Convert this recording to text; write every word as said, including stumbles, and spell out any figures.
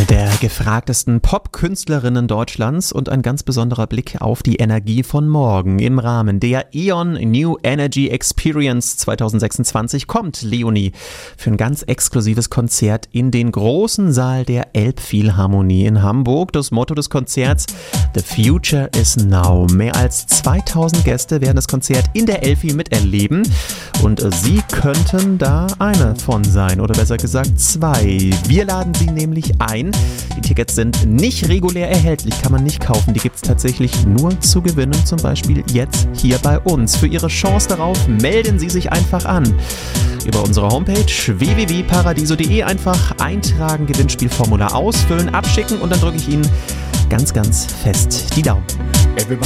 Eine der gefragtesten Pop-Künstlerinnen Deutschlands und ein ganz besonderer Blick auf die Energie von morgen. Im Rahmen der E.ON New Energy Experience zwanzig sechsundzwanzig kommt Leonie für ein ganz exklusives Konzert in den großen Saal der Elbphilharmonie in Hamburg. Das Motto des Konzerts: The Future is Now. Mehr als zweitausend Gäste werden das Konzert in der Elphi miterleben und Sie könnten da eine von sein, oder besser gesagt zwei. Wir laden Sie nämlich ein. Die Tickets sind nicht regulär erhältlich, kann man nicht kaufen. Die gibt es tatsächlich nur zu gewinnen, zum Beispiel jetzt hier bei uns. Für Ihre Chance darauf melden Sie sich einfach an. Über unsere Homepage w w w punkt paradiso punkt de einfach eintragen, Gewinnspielformular ausfüllen, abschicken und dann drücke ich Ihnen ganz, ganz fest die Daumen.